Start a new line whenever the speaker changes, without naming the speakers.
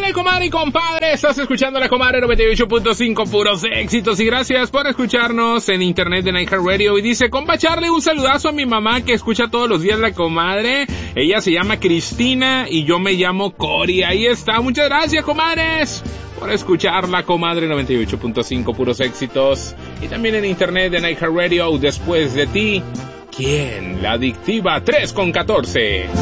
Órale, comadre y compadre, estás escuchando La Comadre 98.5, puros éxitos, y gracias por escucharnos en internet de iHeartRadio. Y dice, compa Charlie, un saludazo a mi mamá que escucha todos los días La Comadre. Ella se llama Cristina y yo me llamo Cory. Ahí está, muchas gracias, comadres, por escuchar La Comadre 98.5, puros éxitos. Y también en internet de iHeartRadio, Después de ti, ¿quién? La Adictiva 3 con 14.